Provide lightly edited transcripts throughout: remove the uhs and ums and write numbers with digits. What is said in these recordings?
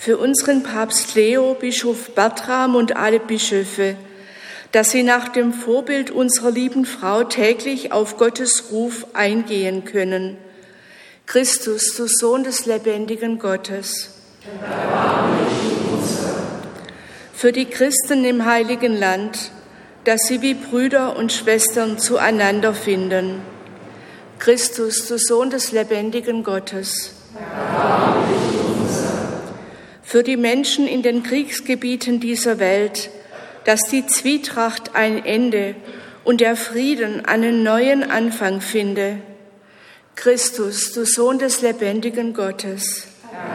für unseren Papst Leo, Bischof Bertram und alle Bischöfe, dass sie nach dem Vorbild unserer lieben Frau täglich auf Gottes Ruf eingehen können. Christus, du Sohn des lebendigen Gottes. Für die Christen im Heiligen Land, dass sie wie Brüder und Schwestern zueinander finden. Christus, du Sohn des lebendigen Gottes. Für die Menschen in den Kriegsgebieten dieser Welt, dass die Zwietracht ein Ende und der Frieden einen neuen Anfang finde. Christus, du Sohn des lebendigen Gottes.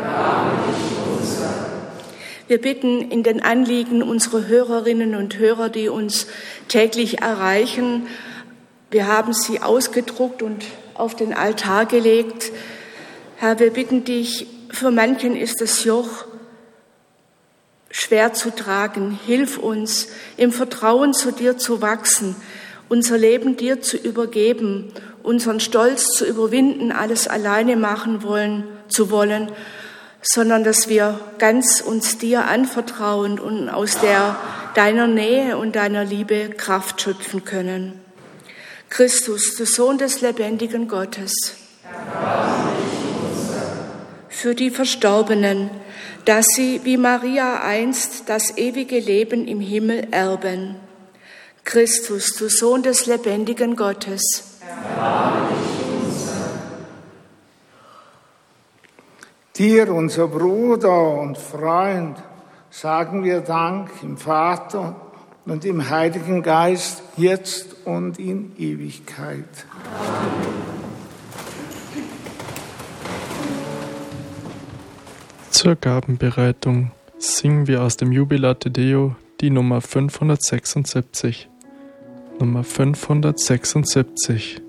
Wir bitten in den Anliegen unserer Hörerinnen und Hörer, die uns täglich erreichen. Wir haben sie ausgedruckt und auf den Altar gelegt. Herr, wir bitten dich, für manchen ist das Joch schwer zu tragen. Hilf uns, im Vertrauen zu dir zu wachsen, unser Leben dir zu übergeben, unseren Stolz zu überwinden, alles alleine machen zu wollen, sondern dass wir ganz uns dir anvertrauen und aus deiner Nähe und deiner Liebe Kraft schöpfen können. Christus, du Sohn des lebendigen Gottes. Für die Verstorbenen, dass sie wie Maria einst das ewige Leben im Himmel erben. Christus, du Sohn des lebendigen Gottes. Dir, unser Bruder und Freund, sagen wir Dank im Vater und im Heiligen Geist, jetzt und in Ewigkeit. Zur Gabenbereitung singen wir aus dem Jubilate Deo die Nummer 576. Nummer 576.